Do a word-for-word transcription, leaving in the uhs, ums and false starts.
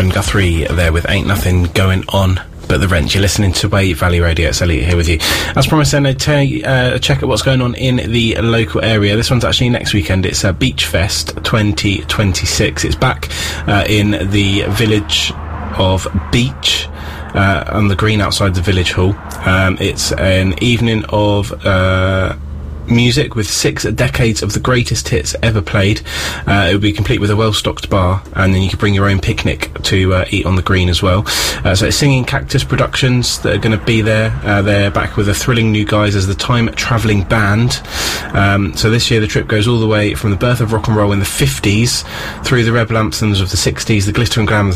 Gwen Guthrie there with Ain't Nothing Going On But the Rent. You're listening to Wave Valley Radio. It's Elliot here with you. As promised, then, I take uh, a check at what's going on in the local area. This one's actually next weekend. It's uh, Beach Fest twenty twenty-six. It's back uh, in the village of Beach, uh, on the green outside the village hall. Um, it's an evening of uh, music with six decades of the greatest hits ever played. Uh, it will be complete with a well-stocked bar, and then you can bring your own picnic to uh, eat on the green as well. Uh, so it's Singing Cactus Productions that are going to be there. Uh, they're back with the thrilling new guys as the Time Travelling Band. Um, so this year the trip goes all the way from the birth of rock and roll in the fifties through the rebel anthems of the sixties, the glitter and glamour